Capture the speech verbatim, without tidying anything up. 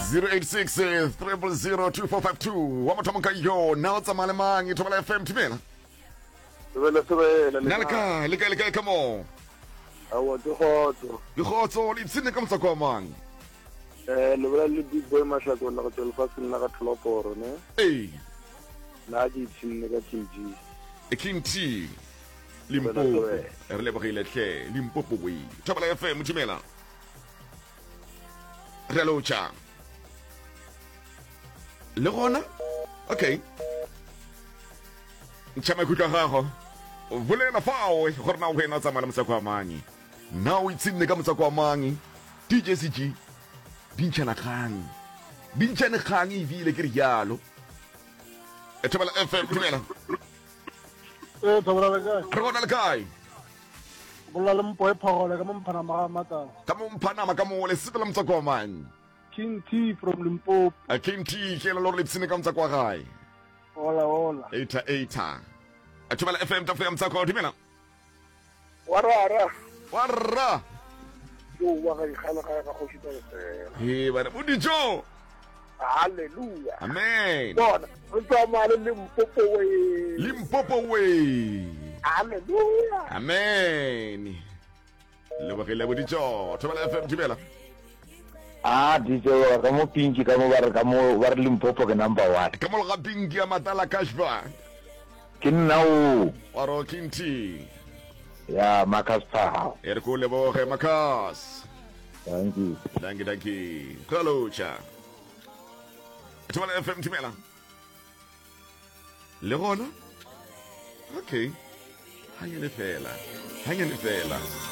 zero eight six zero zero zero two four five two wa motho mo ka yo na o tsamale mang Thobela F M Thibela Thobela Thobela na le ka le ka le ka come on awo di khotso di khotso le tsine ka motsako mang eh le bla le big boy mashako la go tlola fa se nna ka tlhoporo ne eh na di tsine ka T G e King T Limpopo re le bogile tle Limpopo we Thobela F M Thibela re lo cha le gona okay nchama kutla gago volela fao gore na o wena tsamala motsako wa manyi na o itsinne ka motsako wa manyi D J C G dinchana kgang dinchana kgang e vile ke rialo e Thobela F M Thobela eh Thobela le kae re gona le kae bolla le mpo e phagole ka mphana ma mata ka mo mphana ka mo le sipela motsako wa manyi King T from Limpopo a King T ke la lo le tsine ka motsako wa gae hola hola eta eta a Thobela F M ta fem motsako Thibela warara warra yo wa ga ikhala ga ga go shita le he bana bo dijo hallelujah amen bona o tswa male Limpopo we Limpopo we hallelujah amen le ba ke le bo dijo Thobela F M Thibela Ah, dijo ka mo pinki ka mo bar ka mo war Limpopo ke number one. ka mo ga pinki ya matala kashba Ke nna o oro kinti ya Marcus Pa. er ko le bo ge Marcus Thank you. danki danki kalocha Thobela F M Thibela le gona okay hanya le fela hanya le fela